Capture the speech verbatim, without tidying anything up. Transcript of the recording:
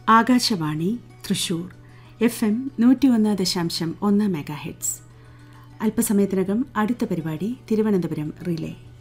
Akashvani Thrissur F M നൂറ്റി ഒന്ന് ദശാംശം ഒന്ന് മെഗാ ഹെഡ്സ്. അല്പസമയത്തിനകം അടുത്ത പരിപാടി തിരുവനന്തപുരം റിലേ.